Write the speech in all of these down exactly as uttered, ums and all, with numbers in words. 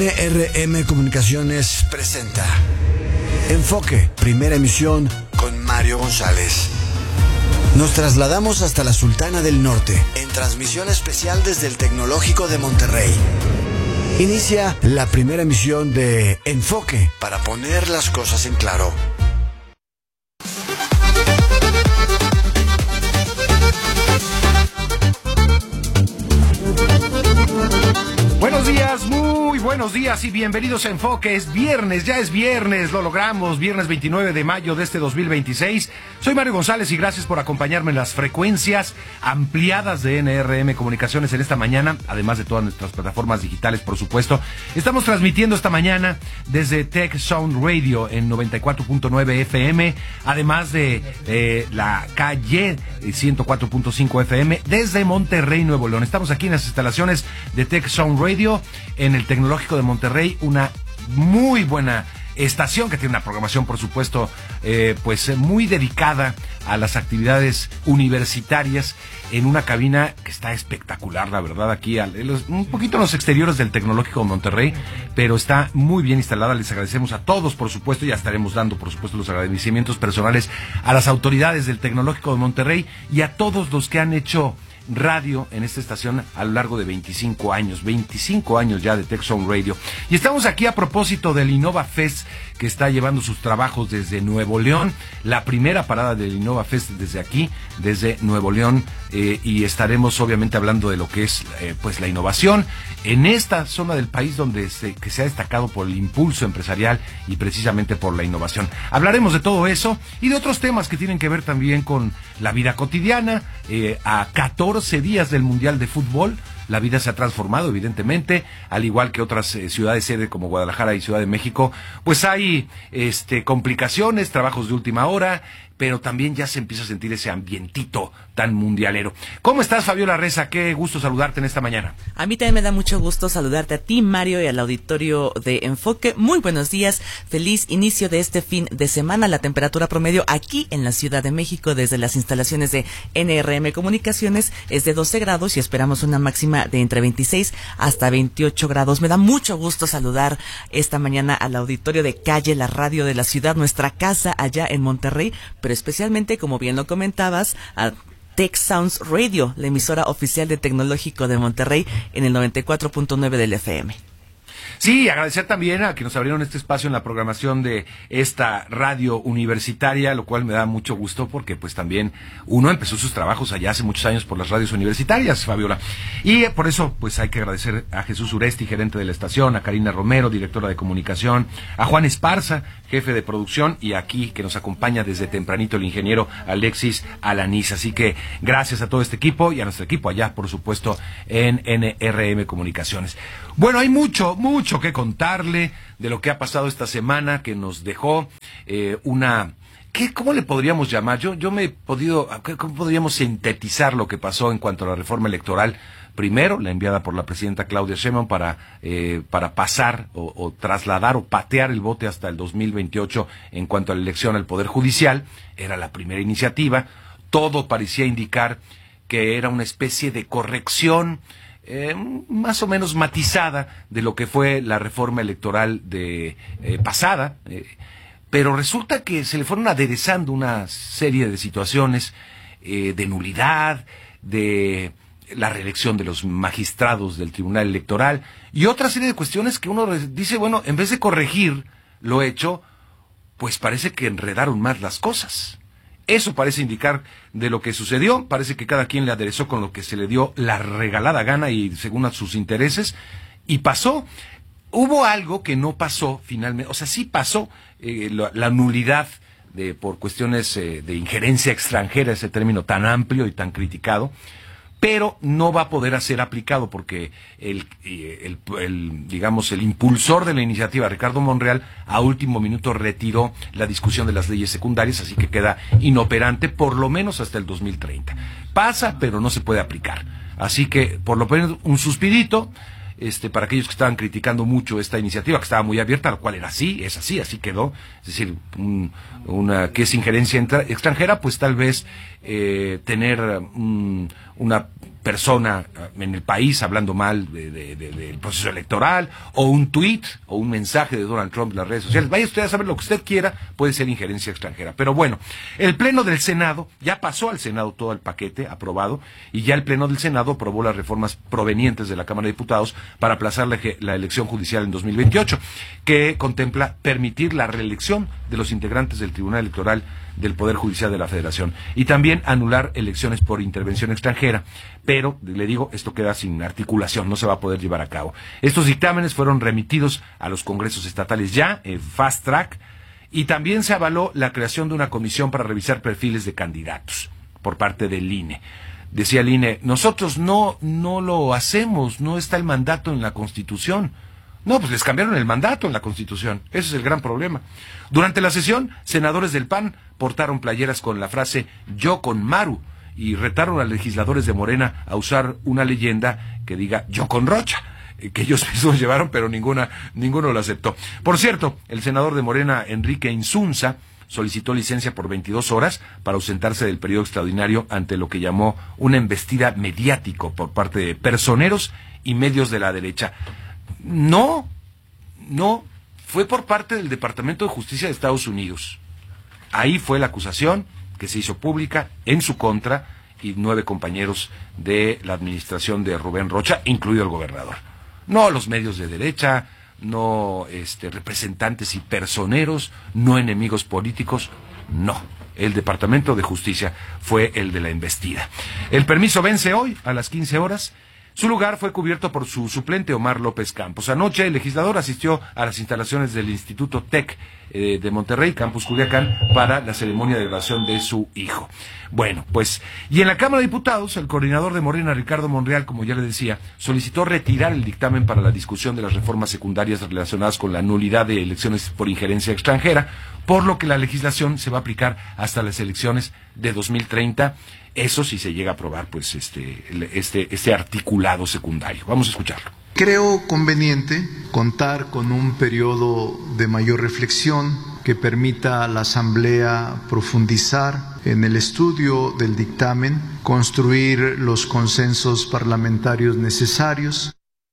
N R M Comunicaciones presenta Enfoque, primera emisión con Mario González. Nos trasladamos hasta la Sultana del Norte, en transmisión especial desde el Tecnológico de Monterrey. Inicia la primera emisión de Enfoque para poner las cosas en claro. Buenos días, muy buenos días y bienvenidos a Enfoque. Es viernes, ya es viernes, lo logramos, viernes veintinueve de mayo de este dos mil veintiséis. Soy Mario González y gracias por acompañarme en las frecuencias ampliadas de N R M Comunicaciones en esta mañana, además de todas nuestras plataformas digitales, por supuesto. Estamos transmitiendo esta mañana desde Tech Sound Radio en noventa y cuatro punto nueve F M, además de eh, la calle ciento cuatro punto cinco F M desde Monterrey, Nuevo León. Estamos aquí en las instalaciones de Tech Sound Radio en el Tecnológico de Monterrey, una muy buena estación que tiene una programación, por supuesto, eh, pues muy dedicada a las actividades universitarias, en una cabina que está espectacular, la verdad, aquí al, los, un poquito en los exteriores del Tecnológico de Monterrey, pero está muy bien instalada. Les agradecemos a todos, por supuesto, ya estaremos dando, por supuesto, los agradecimientos personales a las autoridades del Tecnológico de Monterrey y a todos los que han hecho radio en esta estación a lo largo de veinticinco años, veinticinco años ya de Tech Sound Radio. Y estamos aquí a propósito del Innova Fest, que está llevando sus trabajos desde Nuevo León, la primera parada del Innova Fest desde aquí, desde Nuevo León, eh, y estaremos obviamente hablando de lo que es eh, pues la innovación en esta zona del país donde se, que se ha destacado por el impulso empresarial y precisamente por la innovación. Hablaremos de todo eso y de otros temas que tienen que ver también con la vida cotidiana. eh, a catorce días del Mundial de Fútbol, la vida se ha transformado, evidentemente, al igual que otras eh, ciudades sede como Guadalajara y Ciudad de México, pues hay este complicaciones, trabajos de última hora, pero también ya se empieza a sentir ese ambientito tan mundialero. ¿Cómo estás, Fabiola Reza? Qué gusto saludarte en esta mañana. A mí también me da mucho gusto saludarte a ti, Mario, y al auditorio de Enfoque. Muy buenos días, feliz inicio de este fin de semana. La temperatura promedio aquí en la Ciudad de México, desde las instalaciones de N R M Comunicaciones, es de doce grados y esperamos una máxima de entre veintiséis hasta veintiocho grados. Me da mucho gusto saludar esta mañana al auditorio de Calle, la radio de la ciudad, nuestra casa allá en Monterrey, pero especialmente, como bien lo comentabas, a Tech Sounds Radio, la emisora oficial de Tecnológico de Monterrey en el noventa y cuatro punto nueve del F M. Sí, agradecer también a que nos abrieron este espacio en la programación de esta radio universitaria, lo cual me da mucho gusto porque pues también uno empezó sus trabajos allá hace muchos años por las radios universitarias, Fabiola. Y eh, por eso pues hay que agradecer a Jesús Uresti, gerente de la estación, a Karina Romero, directora de comunicación, a Juan Esparza, jefe de producción, y aquí que nos acompaña desde tempranito el ingeniero Alexis Alaniz. Así que gracias a todo este equipo y a nuestro equipo allá, por supuesto, en N R M Comunicaciones. Bueno, hay mucho, mucho que contarle de lo que ha pasado esta semana, que nos dejó eh, una... ¿Qué, ¿Cómo le podríamos llamar? Yo, yo me he podido... ¿Cómo podríamos sintetizar lo que pasó en cuanto a la reforma electoral? Primero, la enviada por la presidenta Claudia Sheinbaum para, eh, para pasar o, o trasladar o patear el bote hasta el dos mil veintiocho en cuanto a la elección al Poder Judicial. Era la primera iniciativa. Todo parecía indicar que era una especie de corrección Eh, más o menos matizada de lo que fue la reforma electoral de eh, pasada, eh, pero resulta que se le fueron aderezando una serie de situaciones eh, de nulidad, de la reelección de los magistrados del Tribunal Electoral y otra serie de cuestiones que uno dice, bueno, en vez de corregir lo hecho, pues parece que enredaron más las cosas. Eso parece indicar de lo que sucedió. Parece que cada quien le aderezó con lo que se le dio la regalada gana y según a sus intereses. Y pasó. Hubo algo que no pasó finalmente. O sea, sí pasó eh, la, la nulidad de por cuestiones eh, de injerencia extranjera, ese término tan amplio y tan criticado. Pero no va a poder ser aplicado porque el, el, el, digamos, el impulsor de la iniciativa, Ricardo Monreal, a último minuto retiró la discusión de las leyes secundarias, así que queda inoperante por lo menos hasta el dos mil treinta. Pasa, pero no se puede aplicar. Así que, por lo menos, un suspirito, este, para aquellos que estaban criticando mucho esta iniciativa, que estaba muy abierta, lo cual era así, es así, así quedó. Es decir, un, una que es injerencia extranjera, pues tal vez eh, tener un, una persona en el país hablando mal de, de, de, del proceso electoral, o un tuit o un mensaje de Donald Trump en las redes sociales. Vaya usted a saber lo que usted quiera, puede ser injerencia extranjera. Pero bueno, el Pleno del Senado, ya pasó al Senado todo el paquete aprobado, y ya el Pleno del Senado aprobó las reformas provenientes de la Cámara de Diputados para aplazar la, la elección judicial en dos mil veintiocho, que contempla permitir la reelección de los integrantes del Tribunal Electoral del Poder Judicial de la Federación, y también anular elecciones por intervención extranjera. Pero, le digo, esto queda sin articulación, no se va a poder llevar a cabo. Estos dictámenes fueron remitidos a los congresos estatales ya, en fast track, y también se avaló la creación de una comisión para revisar perfiles de candidatos por parte del I N E. Decía el I N E, nosotros no, no lo hacemos, no está el mandato en la Constitución. No, pues les cambiaron el mandato en la Constitución. Ese es el gran problema. Durante la sesión, senadores del P A N portaron playeras con la frase "Yo con Maru" y retaron a legisladores de Morena a usar una leyenda que diga "Yo con Rocha", que ellos mismos llevaron, pero ninguna, ninguno lo aceptó. Por cierto, el senador de Morena, Enrique Insunza, solicitó licencia por veintidós horas para ausentarse del periodo extraordinario ante lo que llamó una embestida mediático por parte de personeros y medios de la derecha. No, no, fue por parte del Departamento de Justicia de Estados Unidos. Ahí fue la acusación que se hizo pública en su contra, y nueve compañeros de la administración de Rubén Rocha, incluido el gobernador. No los medios de derecha, no este, representantes y personeros, no enemigos políticos, no. El Departamento de Justicia fue el de la embestida. El permiso vence hoy a las quince horas. Su lugar fue cubierto por su suplente Omar López Campos. Anoche el legislador asistió a las instalaciones del Instituto TEC eh, de Monterrey, Campus Culiacán, para la ceremonia de graduación de su hijo. Bueno, pues, y en la Cámara de Diputados, el coordinador de Morena, Ricardo Monreal, como ya le decía, solicitó retirar el dictamen para la discusión de las reformas secundarias relacionadas con la nulidad de elecciones por injerencia extranjera, por lo que la legislación se va a aplicar hasta las elecciones de dos mil treinta. Eso si se llega a aprobar, pues, este, este, este articulado secundario. Vamos a escucharlo. Creo conveniente contar con un periodo de mayor reflexión que permita a la Asamblea profundizar en el estudio del dictamen, construir los consensos parlamentarios necesarios.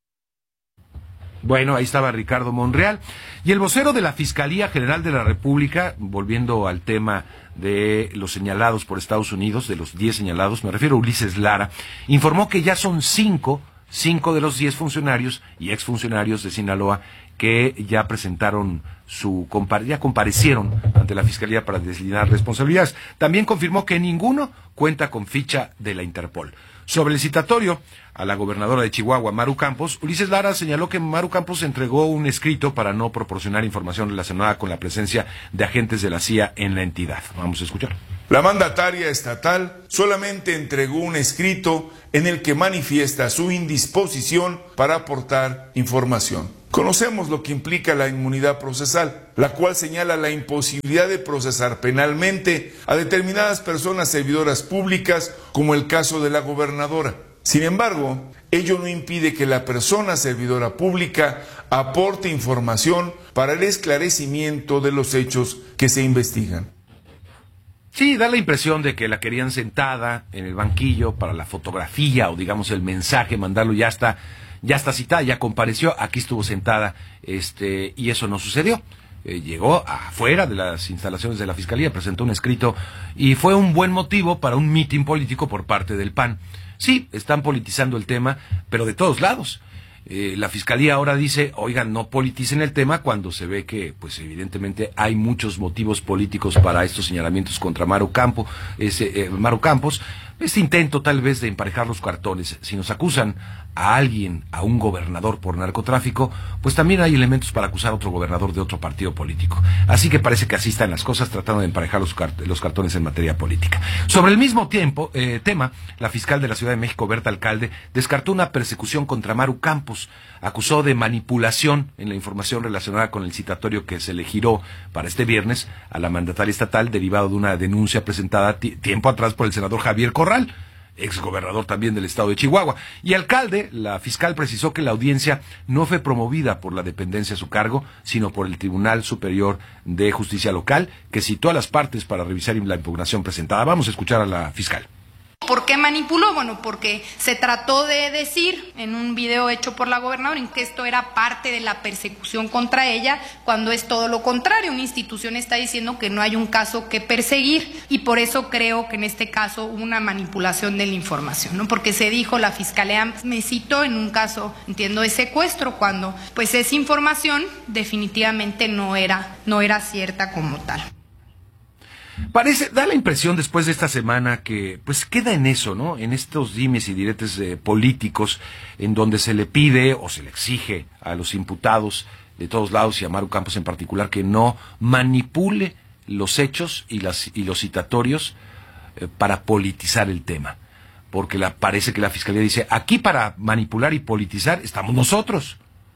Bueno, ahí estaba Ricardo Monreal. Y el vocero de la Fiscalía General de la República, volviendo al tema de los señalados por Estados Unidos, de los diez señalados, me refiero a Ulises Lara, informó que ya son cinco, cinco de los diez funcionarios y exfuncionarios de Sinaloa que ya presentaron su, ya comparecieron ante la Fiscalía para deslindar responsabilidades. También confirmó que ninguno cuenta con ficha de la Interpol. Sobre el citatorio a la gobernadora de Chihuahua, Maru Campos, Ulises Lara señaló que Maru Campos entregó un escrito para no proporcionar información relacionada con la presencia de agentes de la C I A en la entidad. Vamos a escuchar. La mandataria estatal solamente entregó un escrito en el que manifiesta su indisposición para aportar información. Conocemos lo que implica la inmunidad procesal, la cual señala la imposibilidad de procesar penalmente a determinadas personas servidoras públicas, como el caso de la gobernadora. Sin embargo, ello no impide que la persona servidora pública aporte información para el esclarecimiento de los hechos que se investigan. Sí, da la impresión de que la querían sentada en el banquillo para la fotografía o digamos el mensaje, mandarlo, ya está, ya está citada, ya compareció, aquí estuvo sentada, este, y eso no sucedió. Eh, llegó afuera de las instalaciones de la Fiscalía, presentó un escrito y fue un buen motivo para un mitin político por parte del P A N. Sí, están politizando el tema, pero de todos lados. Eh, la Fiscalía ahora dice, oigan, no politicen el tema, cuando se ve que, pues evidentemente, hay muchos motivos políticos para estos señalamientos contra Maru Campo, ese, eh, Maru Campos. Este intento tal vez de emparejar los cartones. Si nos acusan a alguien, a un gobernador por narcotráfico, pues también hay elementos para acusar a otro gobernador de otro partido político. Así que parece que así están las cosas, tratando de emparejar los, cart los cartones en materia política. Sobre el mismo tiempo, eh, tema, la fiscal de la Ciudad de México, Berta Alcalde, descartó una persecución contra Maru Campos. Acusó de manipulación en la información relacionada con el citatorio que se le giró para este viernes a la mandataria estatal, derivado de una denuncia presentada tiempo atrás por el senador Javier Corral, exgobernador también del estado de Chihuahua. Y Alcalde, la fiscal, precisó que la audiencia no fue promovida por la dependencia a su cargo, sino por el Tribunal Superior de Justicia Local, que citó a las partes para revisar la impugnación presentada. Vamos a escuchar a la fiscal. ¿Por qué manipuló? Bueno, porque se trató de decir en un video hecho por la gobernadora que esto era parte de la persecución contra ella, cuando es todo lo contrario. Una institución está diciendo que no hay un caso que perseguir, y por eso creo que en este caso hubo una manipulación de la información, ¿no? Porque se dijo, la fiscalía me citó en un caso, entiendo, de secuestro, cuando pues esa información definitivamente no era, no era cierta como tal. Parece, da la impresión después de esta semana que pues queda en eso, ¿no? En estos dimes y diretes eh, políticos, en donde se le pide o se le exige a los imputados de todos lados, y a Maru Campos en particular, que no manipule los hechos y, las, y los citatorios eh, para politizar el tema. Porque la, parece que la Fiscalía dice, aquí para manipular y politizar estamos nosotros,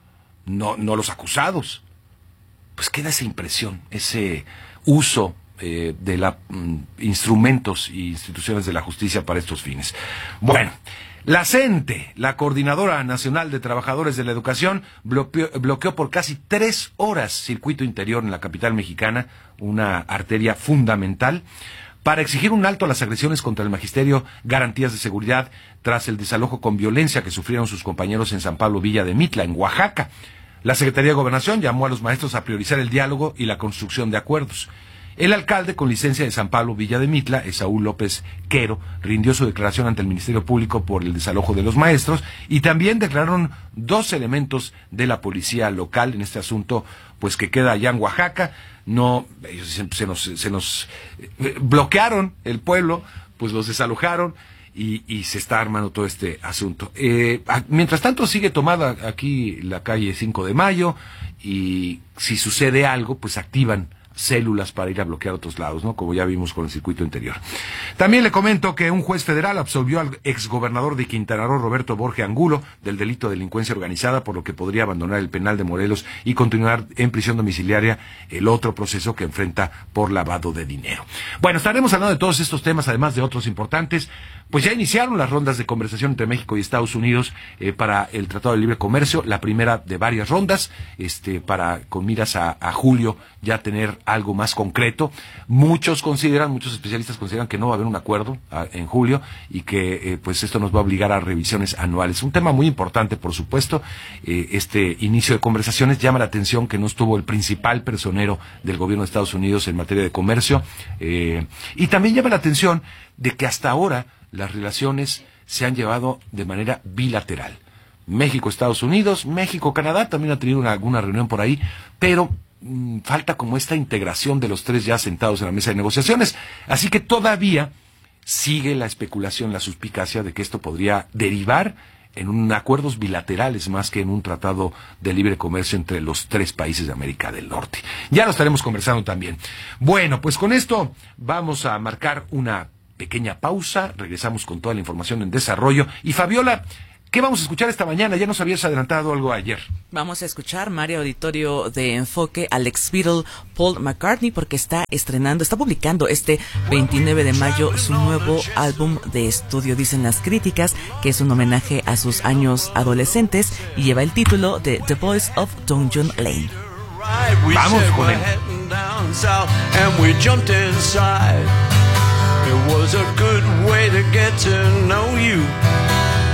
no, no los acusados. Pues queda esa impresión, ese uso Eh, de la mm, instrumentos e instituciones de la justicia para estos fines. Bueno, la CENTE, la Coordinadora Nacional de Trabajadores de la Educación, bloqueó, bloqueó por casi tres horas circuito interior en la capital mexicana, una arteria fundamental, para exigir un alto a las agresiones contra el magisterio, garantías de seguridad, tras el desalojo con violencia que sufrieron sus compañeros en San Pablo Villa de Mitla, en Oaxaca. La Secretaría de Gobernación llamó a los maestros a priorizar el diálogo y la construcción de acuerdos. El alcalde con licencia de San Pablo Villa de Mitla, Esaú López Quero, rindió su declaración ante el Ministerio Público por el desalojo de los maestros, y también declararon dos elementos de la policía local en este asunto, pues que queda allá en Oaxaca. No, ellos dicen, se nos, se nos eh, bloquearon el pueblo, pues los desalojaron, y, y se está armando todo este asunto. Eh, a, mientras tanto sigue tomada aquí la calle cinco de mayo, y si sucede algo, pues activan células para ir a bloquear otros lados, ¿no? Como ya vimos con el circuito interior. También le comento que un juez federal absolvió al exgobernador de Quintana Roo, Roberto Borge Angulo, del delito de delincuencia organizada, por lo que podría abandonar el penal de Morelos y continuar en prisión domiciliaria el otro proceso que enfrenta por lavado de dinero. Bueno, estaremos hablando de todos estos temas, además de otros importantes. Pues ya iniciaron las rondas de conversación entre México y Estados Unidos eh, para el Tratado de Libre Comercio, la primera de varias rondas, este, para con miras a, a julio ya tener algo más concreto. Muchos consideran, muchos especialistas consideran que no va a haber un acuerdo a, en julio, y que eh, pues esto nos va a obligar a revisiones anuales. Un tema muy importante, por supuesto. Eh, este inicio de conversaciones llama la atención que no estuvo el principal personero del gobierno de Estados Unidos en materia de comercio, eh, y también llama la atención de que hasta ahora las relaciones se han llevado de manera bilateral. México-Estados Unidos, México-Canadá también ha tenido una, alguna reunión por ahí, pero mmm, falta como esta integración de los tres ya sentados en la mesa de negociaciones. Así que todavía sigue la especulación, la suspicacia de que esto podría derivar en un acuerdos bilaterales más que en un tratado de libre comercio entre los tres países de América del Norte. Ya lo estaremos conversando también. Bueno, pues con esto vamos a marcar una pequeña pausa, regresamos con toda la información en desarrollo. Y Fabiola, ¿qué vamos a escuchar esta mañana? Ya nos habías adelantado algo ayer. Vamos a escuchar, Mario Auditorio de Enfoque, al ex Beatle Paul McCartney, porque está estrenando, está publicando este veintinueve de mayo su nuevo álbum de estudio. Dicen las críticas que es un homenaje a sus años adolescentes y lleva el título de The Voice of Donjon Lane. Vamos con él. It was a good way to get to know you.